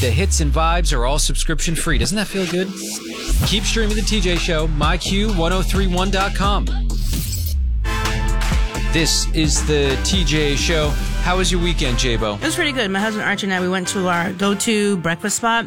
The hits and vibes are all subscription free. Doesn't that feel good? Keep streaming The TJ Show, myq1031.com. This is The TJ Show. How was your weekend, J-Bo? It was pretty good. My husband Archie and I, we went to our go-to breakfast spot,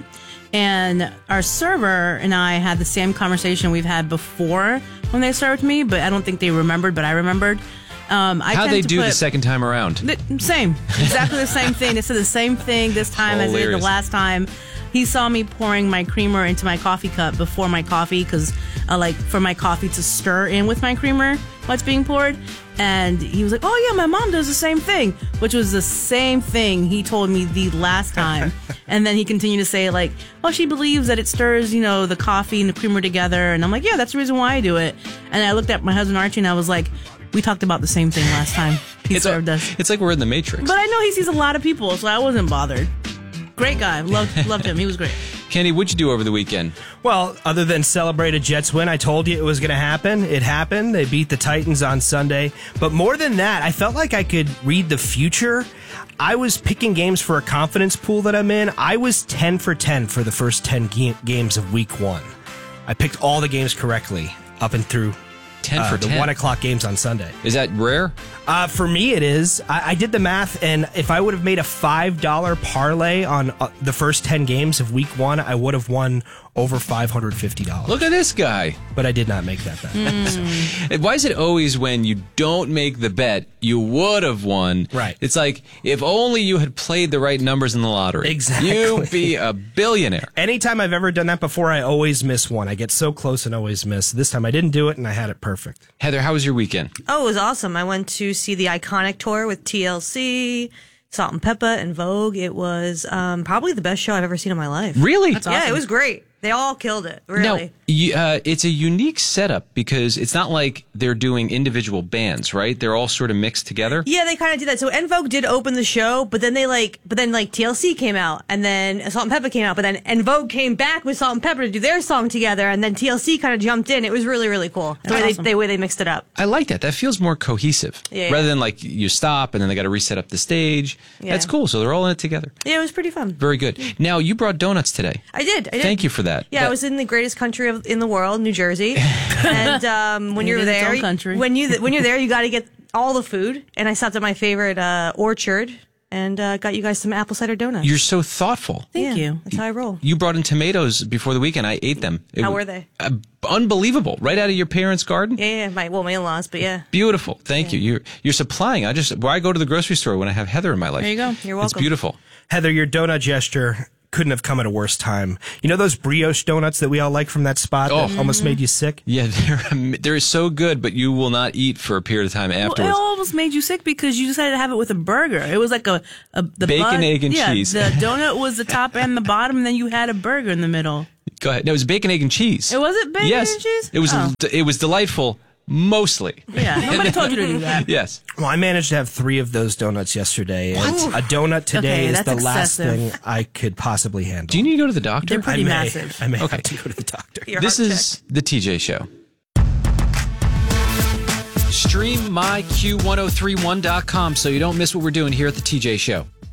and our server and I had the same conversation we've had before when they served me, but I don't think they remembered, but I remembered. How'd they do the second time around? Same. Exactly the same thing. They said the same thing this time as they did the last time. He saw me pouring my creamer into my coffee cup before my coffee because I like for my coffee to stir in with my creamer while it's being poured. And he was like, oh, yeah, my mom does the same thing, which was the same thing he told me the last time. And then he continued to say, like, well, she believes that it stirs, the coffee and the creamer together. And I'm like, yeah, that's the reason why I do it. And I looked at my husband Archie and I was like, we talked about the same thing last time he served us. It's like we're in the Matrix. But I know he sees a lot of people, so I wasn't bothered. Great guy. Loved him. He was great. Kenny, what'd you do over the weekend? Well, other than celebrate a Jets win, I told you it was going to happen. It happened. They beat the Titans on Sunday. But more than that, I felt like I could read the future. I was picking games for a confidence pool that I'm in. I was 10 for 10 for the first 10 games of week 1. I picked all the games correctly up and through 10 for 10. The 1 o'clock games on Sunday. Is that rare? For me, it is. I did the math, and if I would have made a $5 parlay on the first 10 games of week 1, I would have won over $550. Look at this guy. But I did not make that bet. So. Why is it always when you don't make the bet, you would have won? Right. It's like, if only you had played the right numbers in the lottery. Exactly. You'd be a billionaire. Anytime I've ever done that before, I always miss one. I get so close and always miss. This time I didn't do it, and I had it perfect. Heather, how was your weekend? Oh, it was awesome. I went to see the Iconic tour with TLC, Salt and Pepper, and Vogue. It was probably the best show I've ever seen in my life. Really? That's awesome. Yeah, it was great. They all killed it, really. Now, it's a unique setup because it's not like they're doing individual bands, right? They're all sort of mixed together. Yeah, they kind of did that. So En Vogue did open the show, but then TLC came out, and then Salt and Pepper came out, but then En Vogue came back with Salt and Pepper to do their song together, and then TLC kind of jumped in. It was really, really cool. The way they mixed it up. I like that. That feels more cohesive. Yeah. Rather than like you stop and then they got to reset up the stage. Yeah. That's cool. So they're all in it together. Yeah, it was pretty fun. Very good. Now, you brought donuts today. I did. Thank you for that. Yeah, I was in the greatest country in the world, New Jersey. And when you're there, when you're there, you got to get all the food. And I stopped at my favorite orchard and got you guys some apple cider donuts. You're so thoughtful. Thank you. That's how I roll. You brought in tomatoes before the weekend. I ate them. How were they? Unbelievable. Right out of your parents' garden? Yeah. My in-laws, but yeah. Beautiful. Thank you. You're supplying. I go to the grocery store when I have Heather in my life. There you go. You're welcome. It's beautiful. Heather, your donut gesture couldn't have come at a worse time. You know those brioche donuts that we all like from that spot that almost made you sick? Yeah, they're so good, but you will not eat for a period of time afterwards. Well, it almost made you sick because you decided to have it with a burger. It was like the bacon, egg, and cheese. The donut was the top and the bottom, and then you had a burger in the middle. Go ahead. No, it was bacon, egg, and cheese. It was bacon and cheese? It was. Oh. It was delightful. Mostly. Yeah, nobody told you to do that. Yes. Well, I managed to have 3 of those donuts yesterday. And a donut today is the last thing I could possibly handle. Do you need to go to the doctor? They're pretty massive. I may have to go to the doctor. This is The TJ Show. Stream myq1031.com so you don't miss what we're doing here at The TJ Show.